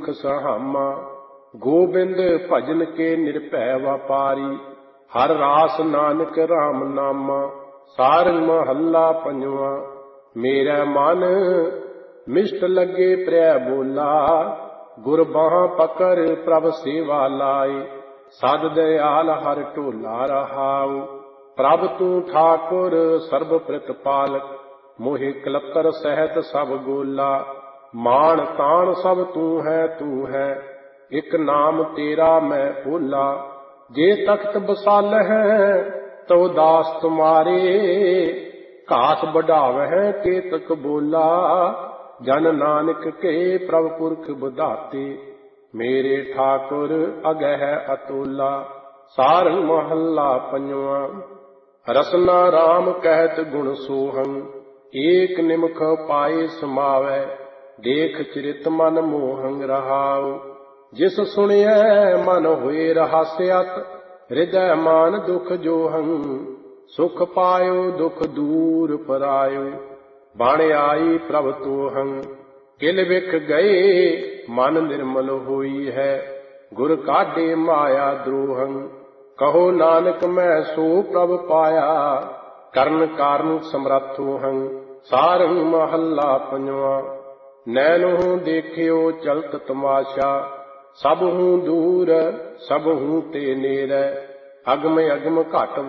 सुख सहामा। गोबिंद भजन के निर्भय व्यापारी, हर रास नानक राम नामा। सारंग महला पंजवा। मेरा मन मिष्ट लगे प्रिय बोला, गुर बाह पकड़ प्रभ सेवा लाई। सद दयाल हर ढोला रहाऊ, प्रभ तू ठाकुर सर्ब प्रतिपालक। मोहि कलतर सहत सब गोला, मान तान सब तू है, एक नाम तेरा मैं भोला। जे तख्त बसाल है तो दास तुम्हारे, घास बढ़ावह केतक बोला। जन नानक के प्रभ पुरख बधाते, मेरे ठाकुर अगह अतोला। सारंग महला पंजवा। रसना राम कहत गुण सोहं, एक निमख पाए समावै। देख चरित मन मोहं रहाऊ, जिस सुनिए मन हुए रहस्यत। हृदय मान दुख जोहं, सुख पायो दुख दूर परायो। बण आई प्रभ तोहं, किल बिख गए मन निर्मल होई है। गुर काढे माया द्रोहं, कहो नानक मैं सो प्रभ पाया। करन कारण समरथो हं। सारंग महला पंजवा। नैनों देखियो चलत तमाशा, सबहूँ दूर सबहूँ ते नेरै। अगम अगम घट